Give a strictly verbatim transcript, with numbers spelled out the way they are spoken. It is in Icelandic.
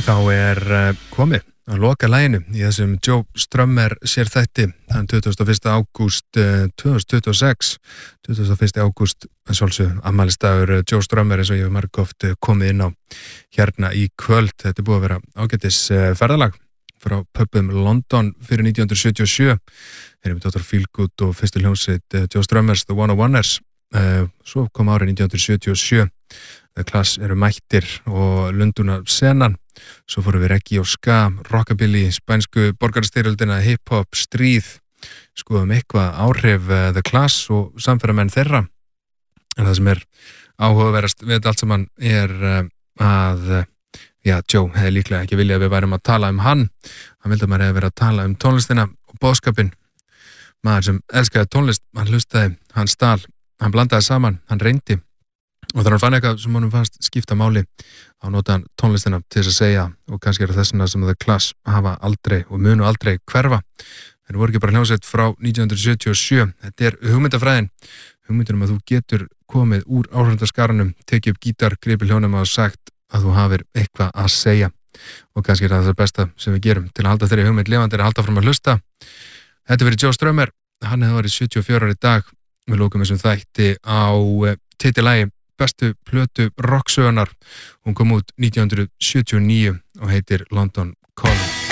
Þá er uh, komið að loka laginu í þessum Joe Strummer sér þætti þann tuttugasta og fyrsta ágúst uh, tvö þúsund tuttugu og sex tuttugasta og fyrsta ágúst að sjálfsögðu afmælisdagur uh, Joe Strummer eins og ég hef margoft uh, komið inn á hérna í kvöld. Þetta er búið að vera ágætis uh, ferðalag frá pubum London fyrir nítján hundruð sjötíu og sjö. Erum við doktor Feelgood og fyrstu hljómsveit uh, Joe Strummers The one oh oneers. Uh, svo kom árið nítján hundruð sjötíu og sjö. The Clash eru mættir og Lundúna senan. Svo fórum við reggae og ska, rockabilly, spænsku borgarastyrjöldina, hip-hop, stríð. Skoðum eitthvað áhrif uh, The Clash og samferðamenn þeirra. En það sem er áhugaverðast við þetta allt saman er uh, að uh, já, Joe hefði líklega ekki viljað að við værum að tala um hann. Hann vildi að maður hefði verið að tala um tónlistina og boðskapinn. Maður sem elskaði tónlist, hann hlustaði, hann stal, hann blandaði saman, hann reyndi. Og þannig að hann fann eitthvað sem honum fannst skipta máli á notan tónlistina til þess að segja og kannski er þessuna sem The Clash hafa aldrei og munu aldrei hverfa. Þeir voru ekki bara hljómsveit frá nítján hundruð sjötíu og sjö. Þetta er hugmyndafræðin. Hugmyndin um að þú getur komið úr áhorfendaskaranum, tekið upp gítar, gripið hljónum og sagt að þú hafir eitthvað að segja. Og kannski er það það besta sem við gerum til að halda þeirri hugmynd lifandi er að halda fram að hlusta. Þetta verið Joe Strummer. Hann hefði verið sjötíu og fjögur ára í dag. Við lókum þessum þætti á titilagi bestu plötu rocksögunar. Hún kom út nítján hundruð sjötíu og níu og heitir London Calling.